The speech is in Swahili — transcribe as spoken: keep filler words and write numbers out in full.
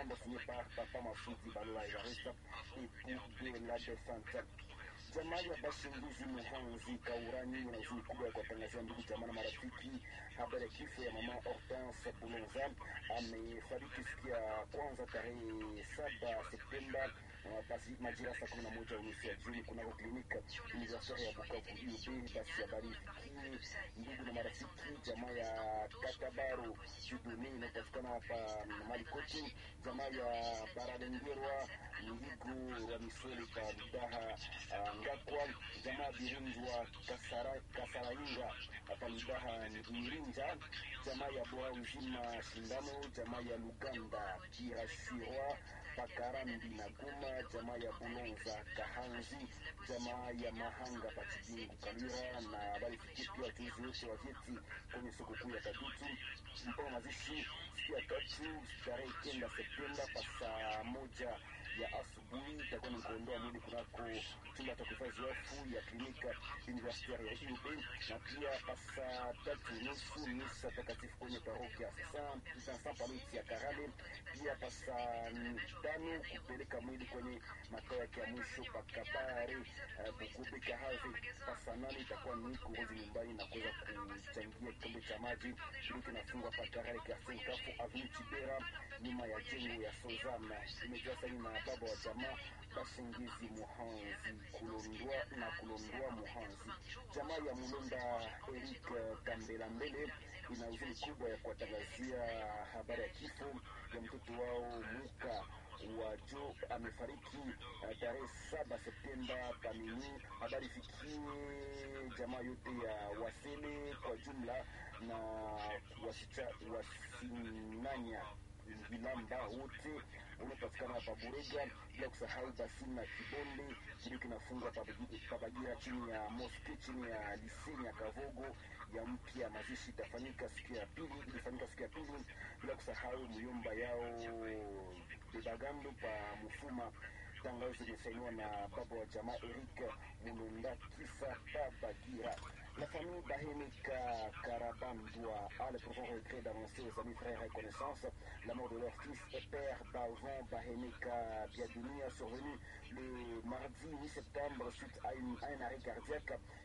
mémorandum signé par Papa Masudi Balola Evariste, époux de la défunte. Jamaa ya Bashingizi Muhanzi Kaurani na huzuni kubwa ya kuwatangazia ndugu jamaa na marafiki habari ya kifo ya mama Hortense Bulonza. Amefariki siku ya kwanza tarehe saba Septemba basi majira saa kumi na moja unusu ya jioni kunako klinika universitaire ya Bukavu U B. Basi habari ifikie ndugu na marafiki jamaa ya Katabaro Judoni inapatikana hapa Malikoto, jamaa ya Baradengerwa Ngigu wa Misoli pa Ludaha Ngakwa, jamaa Birunzwa Kasara Kasarainga hapa Ludaha Nirinja, jamaa ya Boa Uzima Shindano, jamaa ya Luganda Kirashirwa Pakarambi na Goma, jamaa ya Bulonza Kahanzi, jamaa ya Mahanga Patibingu Kalira na habari fikia pia wachuuzi wote wa vyeti kwenye soko kuu ya Kadutu. Mpango mazishi siku ya tatu tarehe kenda Septemba pasa moja ya asubuhi itakuwa ni kuondoa mwili kunako chumba cha kuhifadhi wafu ya klinika universitaire ya U B, na pia pasa tatu nusu misa takatifu kwenye parokia Saint Paluti ya Karale, pia pasa tano kupeleka mwili kwenye makao yake ya mwisho Pakabare Bukube Kahave. Pasa nane itakuwa ni kurudi nyumbani na kuweza kuchangia kikombe cha maji ili kinafungwa Pakarale Kasen Kafu Avenue Chibera nyuma ya jengo ya Sozana. Imejaa saini na baba wa jamaa Bashingizi Muhanzi Kulondwa na Kulondwa Muhanzi. Jamaa ya Mulonda Eric Kambela Mbele ina huzuni kubwa ya kuwatangazia habari ya kifo ya mtoto wao Muka Wajo amefariki uh, tarehe saba Septemba Panini. Habari fikie jamaa yote ya Wasele kwa jumla na wasicha wasinanya vilamba wote unapatikana hapa Burega, bila kusahau basi na Kibonde ili kinafunga Pabagira chini ya Moske chini ya Lisini ya Kavogo ya mpya. Mazishi itafanyika siku ya pili, ilifanyika siku ya pili, bila kusahau myomba yao Bebagando pa Mufuma. Tangazo limesainiwa na baba wa jamaa Eric Mulonda Kisa Pabagira. La famille Bahénika Karabandwa a le profond regret d'annoncer aux amis, frères et connaissances la mort de leur fils et père Baovan Bahénika Biadunia, survenu le mardi huit septembre suite à, une, à un arrêt cardiaque